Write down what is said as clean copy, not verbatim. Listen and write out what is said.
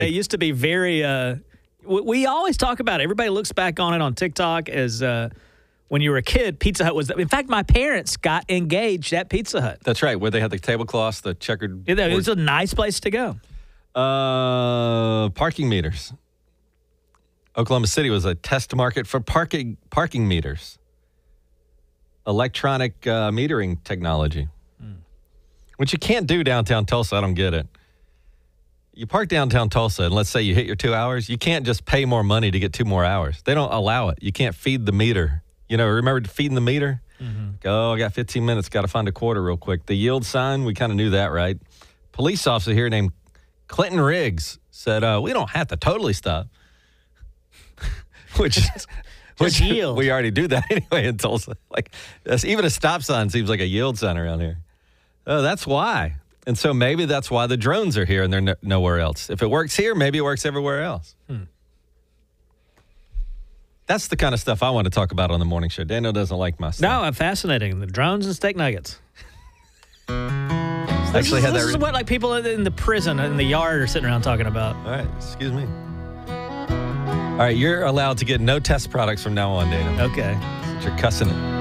It used to be very. We always talk about it. Everybody looks back on it on TikTok as when you were a kid. Pizza Hut was. In fact, my parents got engaged at Pizza Hut. That's right, where they had the tablecloths, the checkered. Yeah, it was a nice place to go. Parking meters. Oklahoma City was a test market for parking meters. Electronic metering technology. Which you can't do downtown Tulsa. I don't get it. You park downtown Tulsa, and let's say you hit your 2 hours. You can't just pay more money to get 2 more hours. They don't allow it. You can't feed the meter. Remember feeding the meter? I got 15 minutes. Got to find a quarter real quick. The yield sign, we kind of knew that, right? Police officer here named Clinton Riggs said, we don't have to totally stop. Which yield. We already do that anyway in Tulsa. Even a stop sign seems like a yield sign around here. Oh, that's why. And so maybe that's why the drones are here and they're nowhere else. If it works here, maybe it works everywhere else. That's the kind of stuff I want to talk about on the morning show. Daniel doesn't like my stuff. No, fascinating. The drones and steak nuggets. This is what people in the prison in the yard are sitting around talking about. All right, excuse me. All right, you're allowed to get no test products from now on, Daniel. Okay. You're cussing it.